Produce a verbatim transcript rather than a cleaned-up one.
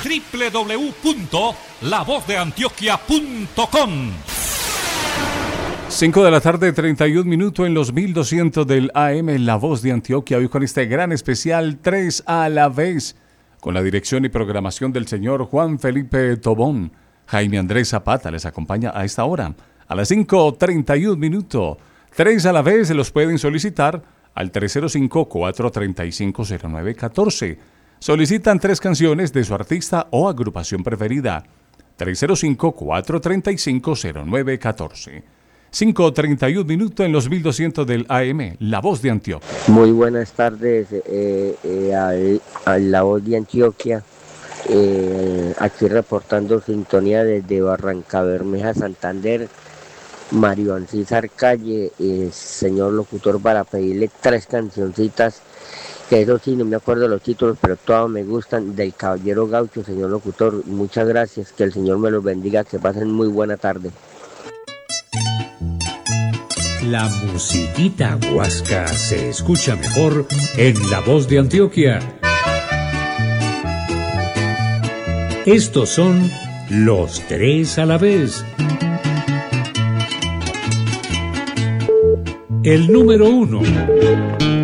doble u doble u doble u punto la voz de antioquia punto com. cinco de la tarde, treinta y un minutos en los mil doscientos del A M, La Voz de Antioquia, hoy con este gran especial tres a la vez, con la dirección y programación del señor Juan Felipe Tobón. Jaime Andrés Zapata les acompaña a esta hora, a las cinco treinta y un minutos. tres a la vez los pueden solicitar al tres cero cinco, cuatro tres cinco, cero nueve uno cuatro. Solicitan tres canciones de su artista o agrupación preferida. tres cero cinco, cuatro tres cinco, cero nueve uno cuatro. cinco treinta y un minutos en los mil doscientos del A M, La Voz de Antioquia. Muy buenas tardes eh, eh, al, a La Voz de Antioquia. Eh, aquí reportando sintonía desde Barrancabermeja, Santander. Mario Ancísar Calle, eh, señor locutor, para pedirle tres cancioncitas, que eso sí, no me acuerdo los títulos, pero todas me gustan, del Caballero Gaucho, señor locutor. Muchas gracias, que el Señor me los bendiga, que pasen muy buena tarde. La musiquita huasca se escucha mejor en La Voz de Antioquia. Estos son los tres a la vez. El número uno.